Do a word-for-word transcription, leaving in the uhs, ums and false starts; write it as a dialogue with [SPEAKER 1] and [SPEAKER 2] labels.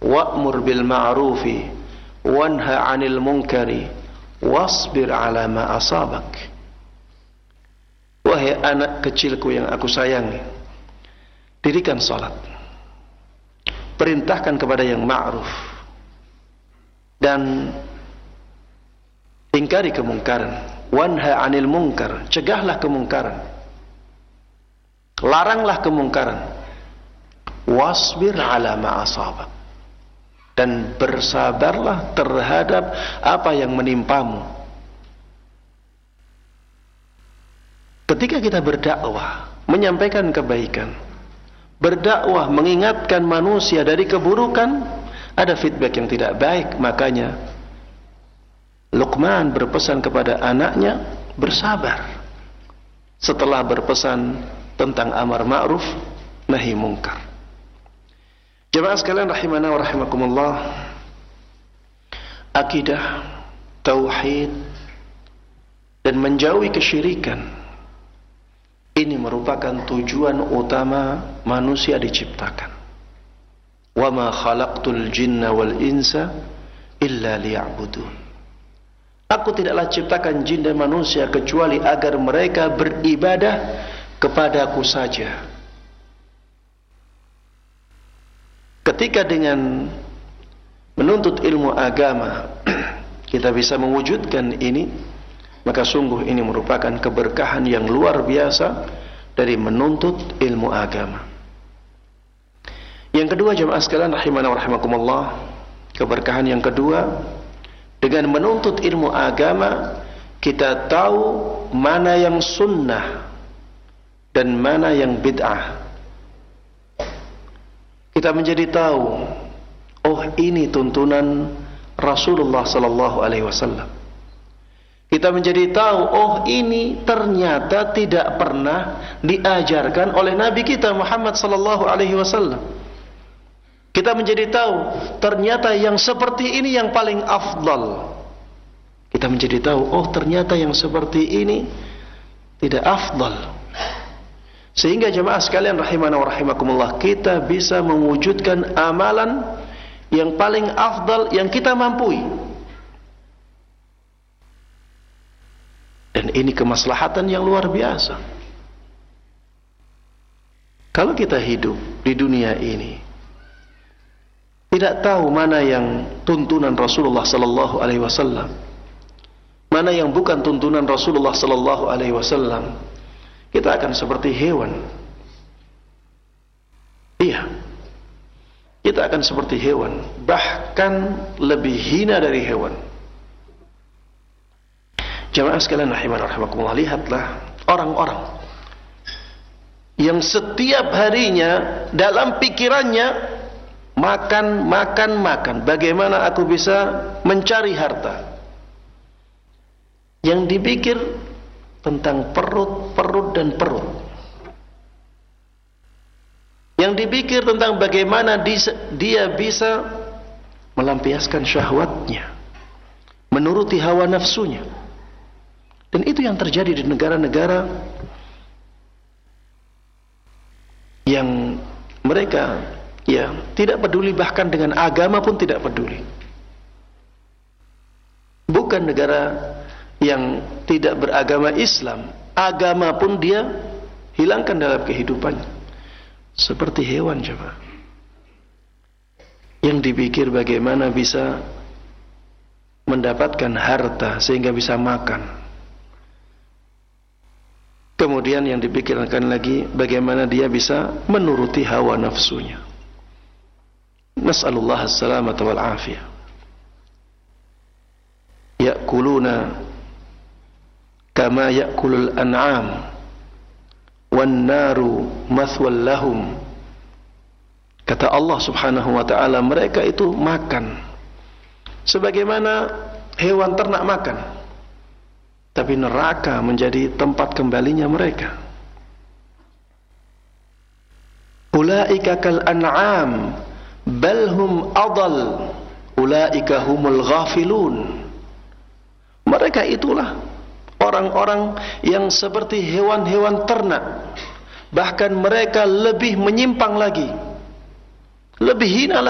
[SPEAKER 1] wa'mur bil ma'rufi wanha 'anil munkari wasbir 'ala ma asabak. Wahai anak kecilku yang aku sayangi, dirikan salat, perintahkan kepada yang ma'ruf dan ingkari kemungkaran, wanha 'anil munkar, cegahlah kemungkaran, laranglah kemungkaran, wasbir 'ala ma asabak, dan bersabarlah terhadap apa yang menimpamu. Ketika kita berdakwah, menyampaikan kebaikan, berdakwah mengingatkan manusia dari keburukan, ada feedback yang tidak baik, makanya Luqman berpesan kepada anaknya bersabar setelah berpesan tentang amar ma'ruf nahi munkar. Jemaah sekalian rahimana wa rahimakumullah, akidah, tauhid, dan menjauhi kesyirikan, ini merupakan tujuan utama manusia diciptakan. Wa ma khalaqtul jinna wal insa illa liya'budun. Aku tidaklah ciptakan jin dan manusia kecuali agar mereka beribadah kepadaku saja. Ketika dengan menuntut ilmu agama kita bisa mewujudkan ini, maka sungguh ini merupakan keberkahan yang luar biasa dari menuntut ilmu agama. Yang kedua, jemaah sekalian rahimana wa rahimakumullah, keberkahan yang kedua, dengan menuntut ilmu agama kita tahu mana yang sunnah dan mana yang bid'ah. Kita menjadi tahu, oh ini tuntunan Rasulullah sallallahu alaihi wasallam. Kita menjadi tahu, oh ini ternyata tidak pernah diajarkan oleh Nabi kita Muhammad sallallahu alaihi wasallam. Kita menjadi tahu, ternyata yang seperti ini yang paling afdal. Kita menjadi tahu, oh ternyata yang seperti ini tidak afdal. Sehingga jemaah sekalian rahimana wa rahimakumullah, kita bisa mewujudkan amalan yang paling afdal yang kita mampu. Dan ini kemaslahatan yang luar biasa. Kalau kita hidup di dunia ini tidak tahu mana yang tuntunan Rasulullah sallallahu alaihi wasallam, mana yang bukan tuntunan Rasulullah sallallahu alaihi wasallam, kita akan seperti hewan. Iya. Kita akan seperti hewan, bahkan lebih hina dari hewan. Jamaah sekalian rahimana rahimakumullah, lihatlah orang-orang yang setiap harinya dalam pikirannya makan, makan, makan. Bagaimana aku bisa mencari harta? Yang dipikir tentang perut, perut dan perut. Yang dipikir tentang bagaimana dia bisa melampiaskan syahwatnya, menuruti hawa nafsunya. Dan itu yang terjadi di negara-negara yang mereka ya tidak peduli, bahkan dengan agama pun tidak peduli. Bukan negara yang tidak beragama Islam, agama pun dia hilangkan dalam kehidupannya. Seperti hewan coba, yang dipikir bagaimana bisa mendapatkan harta sehingga bisa makan. Kemudian yang dipikirkan lagi bagaimana dia bisa menuruti hawa nafsunya. Nas'alullah as-salamata wal afiyah. Ya'kuluna kama ya'kulul an'am wan naru mathwal lahum. Kata Allah Subhanahu wa taala, mereka itu makan sebagaimana hewan ternak makan, tapi neraka menjadi tempat kembalinya mereka. Ulaika kal an'am bal hum adall ulaika humul ghafilun. Mereka itulah orang-orang yang seperti hewan-hewan ternak, bahkan mereka lebih menyimpang lagi, lebih hina lagi.